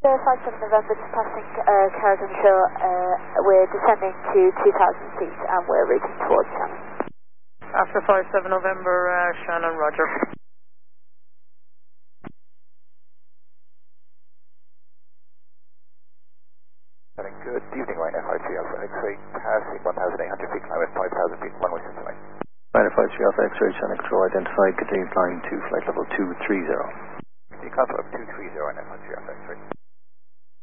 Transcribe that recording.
57 November, just passing Carrigan Hill. We're descending to 2,000 feet and we're routing towards Shannon. After 57 November, Shannon, roger. Good evening, Ryanair 53 Alpha X-ray, passing 1,800 feet, climb at 5,000 feet, runway 69. Ryanair 53 Alpha X-ray, Channel Control identified, continue flying to flight level 230. The contact of 230, Ryanair 53 Alpha X-ray.